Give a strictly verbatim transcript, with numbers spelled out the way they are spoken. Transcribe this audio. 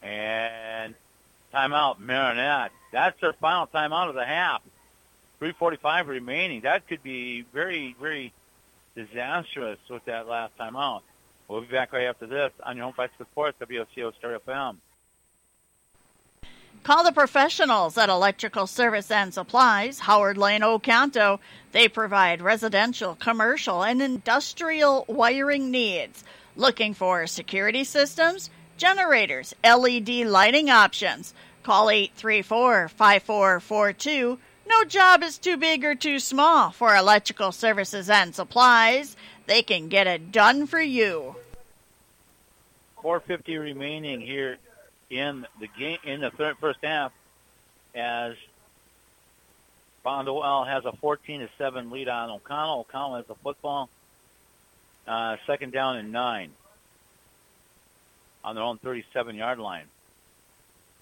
And timeout, Marinette. That's their final timeout of the half. three forty-five remaining. That could be very, very disastrous with that last timeout. We'll be back right after this on your home fight for sports, W O C O Stereo F M. Call the professionals at Electrical Service and Supplies, Howard Lane, Oconto. They provide residential, commercial, and industrial wiring needs. Looking for security systems, generators, L E D lighting options. Call eight three four, five four four two. No job is too big or too small for Electrical Services and Supplies. They can get it done for you. four fifty remaining here in the game, in the third, first half, as Bondwell has a fourteen to seven lead on O'Connell. O'Connell has the football. Uh, second down and nine on their own thirty-seven yard line.